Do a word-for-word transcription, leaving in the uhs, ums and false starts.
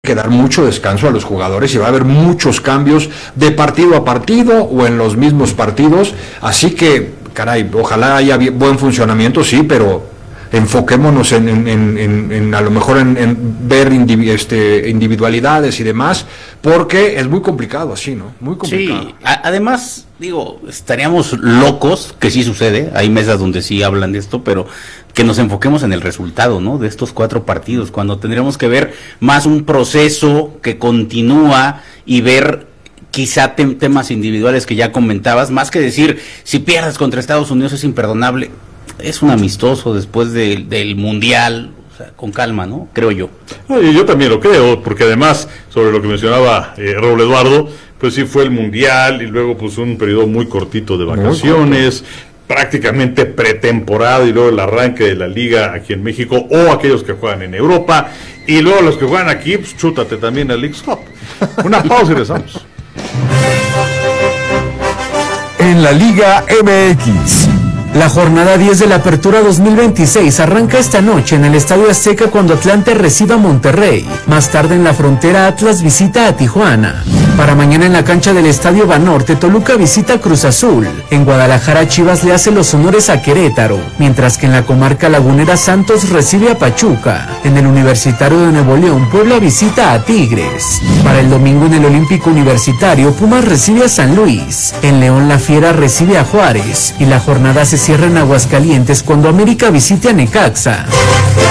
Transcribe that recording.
que dar mucho descanso a los jugadores y va a haber muchos cambios de partido a partido o en los mismos partidos, así que, caray, ojalá haya buen funcionamiento, sí, pero enfoquémonos en, en, en, en, en a lo mejor en, en ver indiv este, individualidades y demás, porque es muy complicado así, ¿no? Muy complicado. Sí, a además, digo, estaríamos locos, que sí sucede, hay mesas donde sí hablan de esto, pero que nos enfoquemos en el resultado, ¿no? De estos cuatro partidos, cuando tendríamos que ver más un proceso que continúa y ver quizá tem temas individuales que ya comentabas, más que decir, si pierdes contra Estados Unidos es imperdonable. Es un amistoso después de, del Mundial, o sea, con calma, ¿no? Creo yo. Y yo también lo creo, porque además, sobre lo que mencionaba eh, Raúl Eduardo, pues sí fue el Mundial y luego pues un periodo muy cortito de vacaciones, prácticamente pretemporada y luego el arranque de la liga aquí en México o aquellos que juegan en Europa y luego los que juegan aquí, pues chútate también al Leagues Cup. Una pausa y regresamos. En la Liga M X. La jornada diez de la Apertura dos mil veintiséis arranca esta noche en el Estadio Azteca cuando Atlante reciba a Monterrey. Más tarde en la frontera Atlas visita a Tijuana. Para mañana en la cancha del Estadio Banorte, Toluca visita a Cruz Azul. En Guadalajara, Chivas le hace los honores a Querétaro, mientras que en la comarca lagunera Santos recibe a Pachuca. En el Universitario de Nuevo León, Puebla visita a Tigres. Para el domingo en el Olímpico Universitario, Pumas recibe a San Luis. En León, la Fiera recibe a Juárez. Y la jornada se cierra en Aguascalientes cuando América visite a Necaxa.